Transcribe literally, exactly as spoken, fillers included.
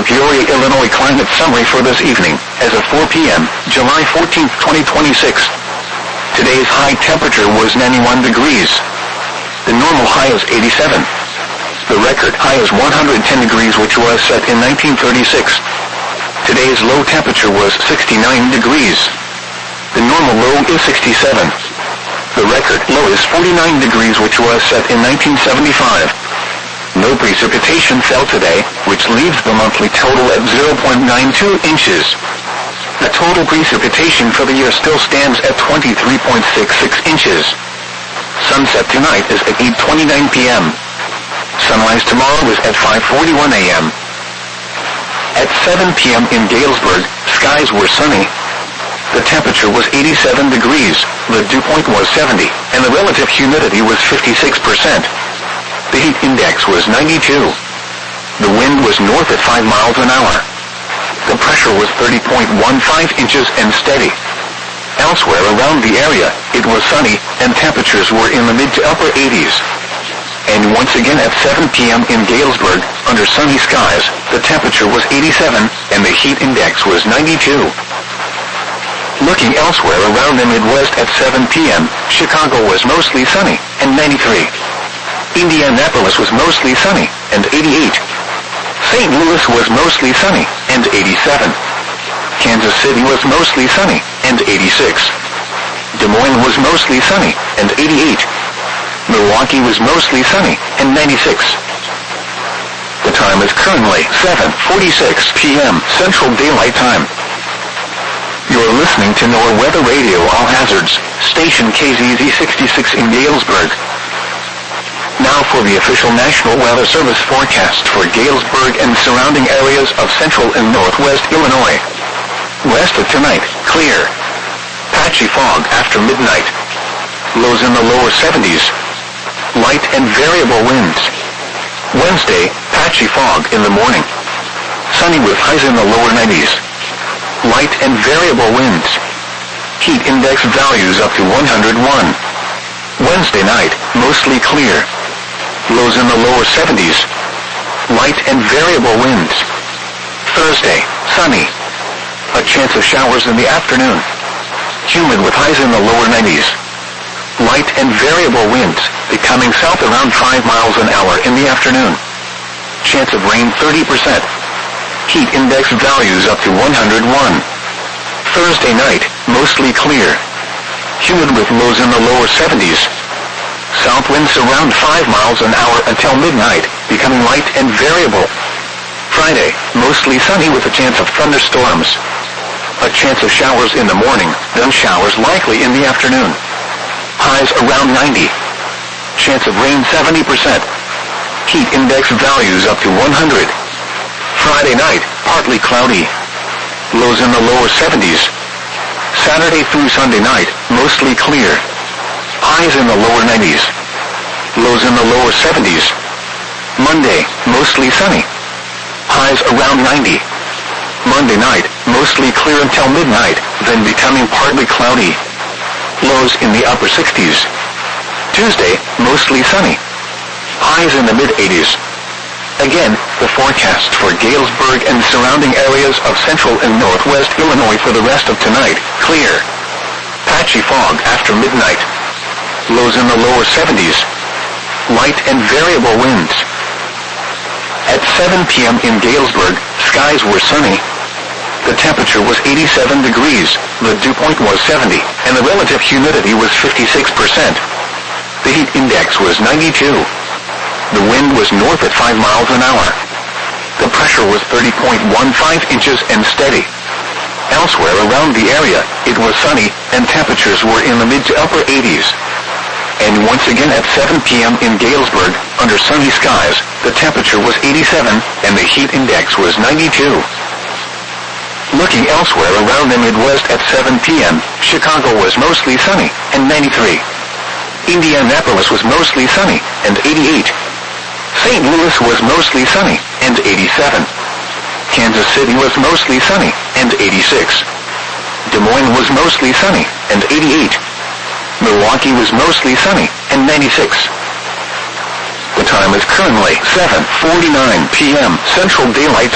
Peoria, Illinois climate summary for this evening, as of four p.m., July fourteenth, twenty twenty-six. Today's high temperature was ninety-one degrees. The normal high is eighty-seven. The record high is one hundred ten degrees, which was set in nineteen thirty-six. Today's low temperature was sixty-nine degrees. The normal low is sixty-seven. The record low is forty-nine degrees, which was set in nineteen seventy-five. No precipitation fell today, which leaves the monthly total at zero point nine two inches. The total precipitation for the year still stands at twenty-three point six six inches. Sunset tonight is at eight twenty-nine p.m. Sunrise tomorrow is at five forty-one a.m. At seven p.m. in Galesburg, skies were sunny. The temperature was eighty-seven degrees, the dew point was seventy, and the relative humidity was fifty-six percent. The heat index was ninety-two. The wind was north at five miles an hour. The pressure was thirty point one five inches and steady. Elsewhere around the area, it was sunny, and temperatures were in the mid to upper eighties. And once again at seven p.m. in Galesburg, under sunny skies, the temperature was eighty-seven, and the heat index was ninety-two. Looking elsewhere around the Midwest at seven p.m., Chicago was mostly sunny, and ninety-three. Indianapolis was mostly sunny, and eighty-eight. Saint Louis was mostly sunny, and eighty-seven. Kansas City was mostly sunny, and eighty-six. Des Moines was mostly sunny, and eighty-eight. Milwaukee was mostly sunny, and ninety-six. The time is currently seven forty-six p.m. Central Daylight Time. You're listening to NOAA Weather Radio All Hazards, station K Z Z sixty-six in Galesburg. Now for the official National Weather Service forecast for Galesburg and surrounding areas of central and northwest Illinois. West of tonight, clear. Patchy fog after midnight. Lows in the lower seventies. Light and variable winds. Wednesday, patchy fog in the morning. Sunny with highs in the lower nineties. Light and variable winds. Heat index values up to one hundred one. Wednesday night, mostly clear. Lows in the lower seventies. Light and variable winds. Thursday, sunny. A chance of showers in the afternoon. Humid with highs in the lower nineties. Light and variable winds, becoming south around five miles an hour in the afternoon. Chance of rain thirty percent. Heat index values up to one hundred one. Thursday night, mostly clear. Humid with lows in the lower seventies. South winds around five miles an hour until midnight, becoming light and variable. Friday, mostly sunny with a chance of thunderstorms. A chance of showers in the morning, then showers likely in the afternoon. Highs around ninety. Chance of rain seventy percent. Heat index values up to one hundred. Friday night, partly cloudy. Lows in the lower seventies. Saturday through Sunday night, mostly clear. Highs in the lower nineties. Lows in the lower seventies. Monday, mostly sunny. Highs around ninety. Monday night, mostly clear until midnight, then becoming partly cloudy. Lows in the upper sixties. Tuesday, mostly sunny. Highs in the mid-eighties. Again, the forecast for Galesburg and surrounding areas of central and northwest Illinois for the rest of tonight, clear. Patchy fog after midnight. Lows in the lower seventies. Light and variable winds. At seven p.m. in Galesburg, skies were sunny. The temperature was eighty-seven degrees, the dew point was seventy, and the relative humidity was fifty-six percent. The heat index was ninety-two. The wind was north at five miles an hour. The pressure was thirty point one five inches and steady. Elsewhere around the area, it was sunny, and temperatures were in the mid to upper eighties. And once again at seven p.m. in Galesburg, under sunny skies, the temperature was eighty-seven, and the heat index was ninety-two. Looking elsewhere around the Midwest at seven p.m., Chicago was mostly sunny, and ninety-three. Indianapolis was mostly sunny, and eighty-eight. Saint Louis was mostly sunny, and eighty-seven. Kansas City was mostly sunny, and eighty-six. Des Moines was mostly sunny, and eighty-eight. Milwaukee was mostly sunny, and ninety-six. The time is currently seven forty-nine p.m. Central Daylight